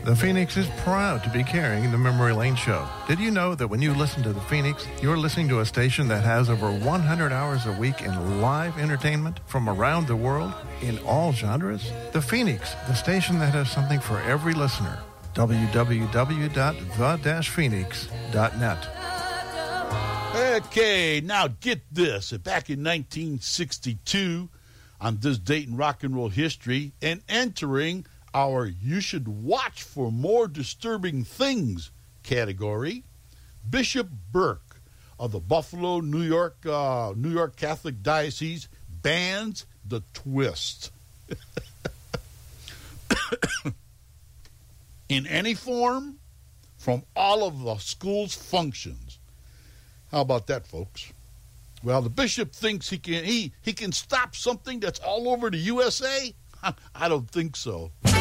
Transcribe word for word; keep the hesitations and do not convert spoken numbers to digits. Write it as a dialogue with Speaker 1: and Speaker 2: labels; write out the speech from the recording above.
Speaker 1: The Phoenix is proud to be carrying the Memory Lane Show. Did you know that when you listen to the Phoenix, you're listening to a station that has over one hundred hours a week in live entertainment from around the world in all genres? The Phoenix, the station that has something for every listener. w w w dot the dash phoenix dot net.
Speaker 2: Okay, now get this. Back in nineteen sixty-two, on this date in rock and roll history, and entering our You Should Watch for More Disturbing Things category, Bishop Burke of the Buffalo, New York, uh, New York Catholic Diocese bans the twist. In any form, from all of the school's functions. How about that, folks? Well, the bishop thinks he can he, he can stop something that's all over the U S A? I don't think so.